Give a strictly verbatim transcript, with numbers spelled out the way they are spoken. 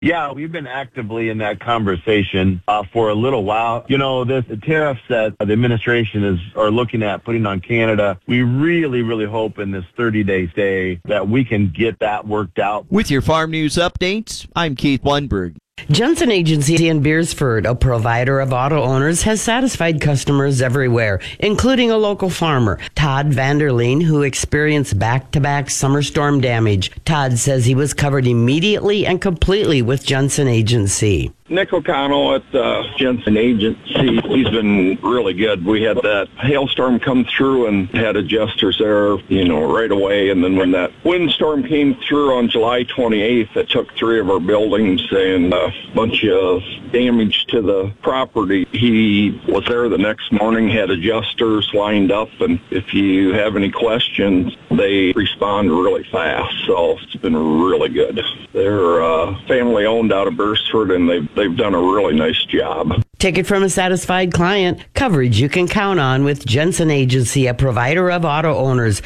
Yeah, we've been actively in that conversation uh, for a little while. You know, this the tariffs that the administration is are looking at putting on Canada, we really, really hope in this thirty-day stay that we can get that worked out. With your farm news updates, I'm Keith Lundberg. Johnson Agency in Beersford, a provider of auto owners, has satisfied customers everywhere, including a local farmer, Todd Vanderleen, who experienced back-to-back summer storm damage. Todd says he was covered immediately and completely with Johnson Agency. Nick O'Connell at uh, Johnson Agency, he's been really good. We had that hailstorm come through and had adjusters there, you know, right away. And then when that windstorm came through on July twenty-eighth, it took three of our buildings and a bunch of damage to the property. He was there the next morning, had adjusters lined up, and if you have any questions, they respond really fast. So it's been really good. They're uh, family-owned out of Beersford, and they've They've done a really nice job. Take it from a satisfied client. Coverage you can count on with Johnson Agency, a provider of auto owners.